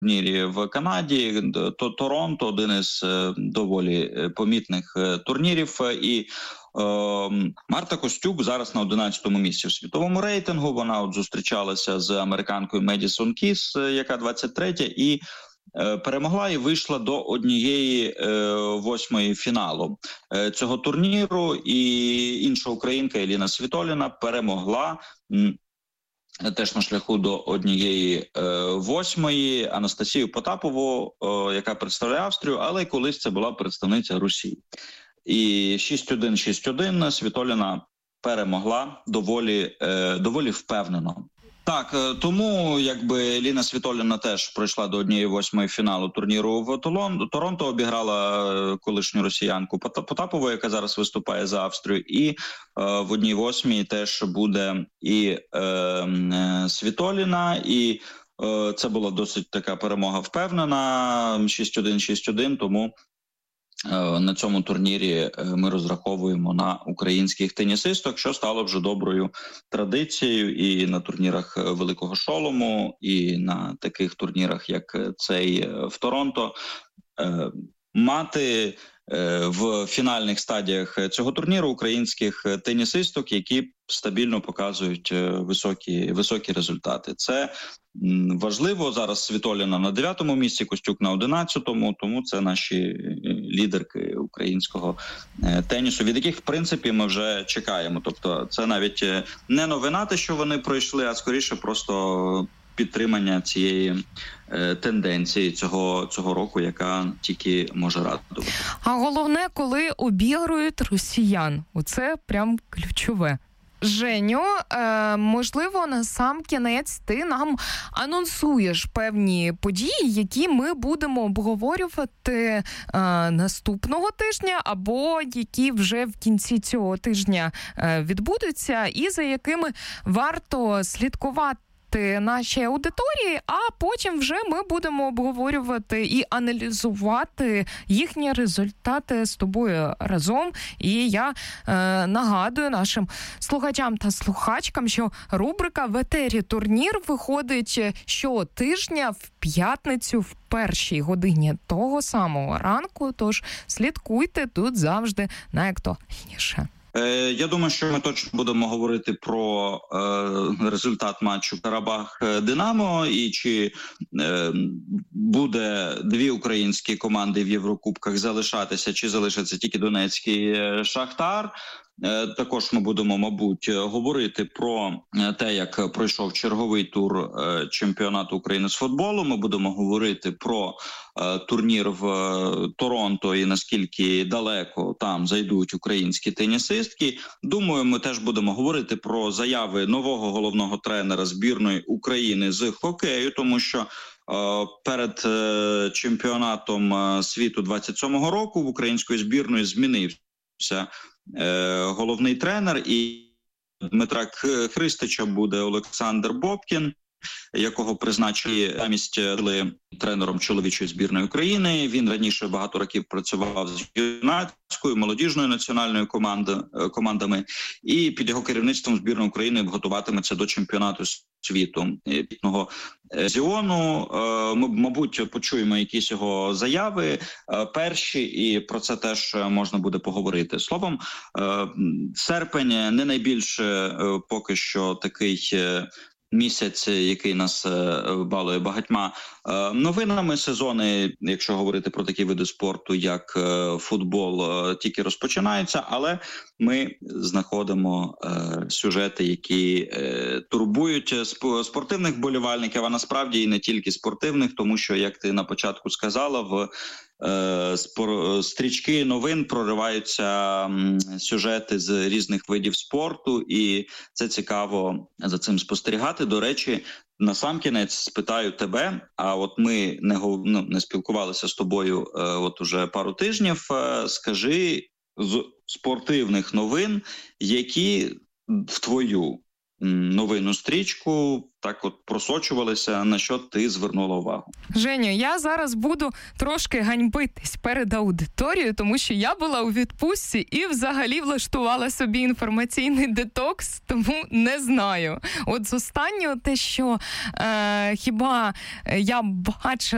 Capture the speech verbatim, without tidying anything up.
турнірі в Канаді, то Торонто, один із доволі помітних турнірів. І е, Марта Костюк зараз на одинадцятому місці в світовому рейтингу. Вона от зустрічалася з американкою Медісон Кіс, яка двадцять третя, і е, перемогла і вийшла до однієї е, восьмої фіналу е, цього турніру. І інша українка Еліна Світоліна перемогла м, теж на шляху до однієї е, восьмої Анастасію Потапову, е, яка представляє Австрію, але колись це була представниця Росії. І шість один, шість один Світоліна перемогла доволі, е, доволі впевнено. Так, е, тому якби Ліна Світоліна теж пройшла до однієї восьмої фіналу турніру в Толон, Торонто, обіграла колишню росіянку Потапову, яка зараз виступає за Австрію, і е, в одній восьмій теж буде і е, е, Світоліна, і е, це була досить така перемога впевнена, шість один, шість один, тому на цьому турнірі ми розраховуємо на українських тенісисток, що стало вже доброю традицією і на турнірах Великого Шолому, і на таких турнірах, як цей в Торонто. Мати в фінальних стадіях цього турніру українських тенісисток, які стабільно показують високі, високі результати. Це важливо. Зараз Світоліна на дев'ятому місці, Костюк на одинадцятому, тому це наші лідерки українського тенісу, від яких, в принципі, ми вже чекаємо. Тобто це навіть не новина, те, що вони пройшли, а скоріше просто підтримання цієї е, тенденції цього, цього року, яка тільки може радувати. А головне, коли обігрують росіян. Оце прям ключове. Женю, е, можливо, на сам кінець ти нам анонсуєш певні події, які ми будемо обговорювати е, наступного тижня, або які вже в кінці цього тижня е, відбудуться, і за якими варто слідкувати нашій аудиторії, а потім вже ми будемо обговорювати і аналізувати їхні результати з тобою разом. І я е, нагадую нашим слухачам та слухачкам, що рубрика «В етері турнір» виходить щотижня в п'ятницю в першій годині того самого ранку, тож слідкуйте тут завжди найактуальніше. Я думаю, що ми точно будемо говорити про е, результат матчу Карабах-Динамо і чи е, буде дві українські команди в Єврокубках залишатися, чи залишиться тільки Донецький Шахтар. Е, також ми будемо, мабуть, говорити про те, як пройшов черговий тур е, чемпіонату України з футболу. Ми будемо говорити про е, турнір в е, Торонто і наскільки далеко там зайдуть українські тенісистки. Думаю, ми теж будемо говорити про заяви нового головного тренера збірної України з хокею, тому що е, перед е, чемпіонатом світу двадцять сьомого року в української збірної змінився е, головний тренер, і Дмитра Христича буде Олександр Бобкін, якого призначили замість тренером чоловічої збірної України. Він раніше багато років працював з юнацькою, молодіжною національною команди, командами, і під його керівництвом збірна України готуватиметься до чемпіонату світу пітного зіону. Ми, мабуть, почуємо якісь його заяви перші, і про це теж можна буде поговорити. Словом, серпень не найбільше поки що такий місяць, який нас балує багатьма новинами. Сезони, якщо говорити про такі види спорту, як футбол, тільки розпочинаються, але ми знаходимо сюжети, які турбують спортивних вболівальників, а насправді і не тільки спортивних, тому що, як ти на початку сказала, в стрічки новин прориваються сюжети з різних видів спорту, і це цікаво за цим спостерігати. До речі, насамкінець спитаю тебе, а от ми не, ну, не спілкувалися з тобою от уже пару тижнів, скажи з спортивних новин, які в твою новинну стрічку так от просочувалися, на що ти звернула увагу? Женю, я зараз буду трошки ганьбитись перед аудиторією, тому що я була у відпустці і взагалі влаштувала собі інформаційний детокс, тому не знаю. От з останнього те, що е, хіба я бачила